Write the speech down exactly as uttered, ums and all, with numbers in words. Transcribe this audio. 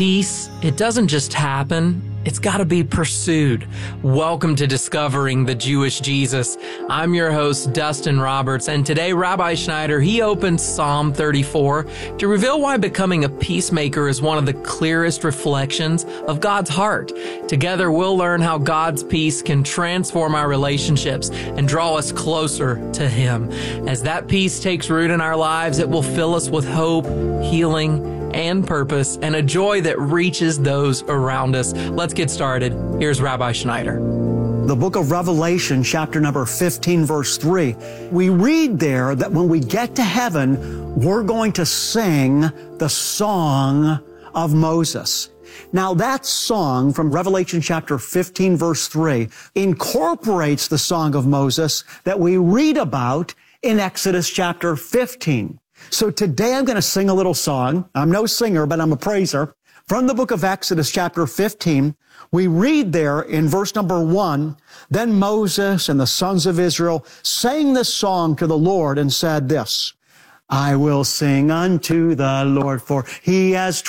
Peace, it doesn't just happen. It's got to be pursued. Welcome to Discovering the Jewish Jesus. I'm your host, Dustin Roberts, and today Rabbi Schneider, he opens Psalm thirty-four to reveal why becoming a peacemaker is one of the clearest reflections of God's heart. Together, we'll learn how God's peace can transform our relationships and draw us closer to Him. As that peace takes root in our lives, it will fill us with hope, healing, and purpose, and a joy that reaches those around us. Let's get started. Here's Rabbi Schneider. The book of Revelation, chapter number fifteen, verse three, we read there that when we get to heaven, we're going to sing the song of Moses. Now that song from Revelation chapter fifteen, verse three, incorporates the song of Moses that we read about in Exodus chapter fifteen. So today I'm going to sing a little song. I'm no singer, but I'm a praiser. From the book of Exodus chapter fifteen, we read there in verse number one, then Moses and the sons of Israel sang this song to the Lord and said this, I will sing unto the Lord, for He has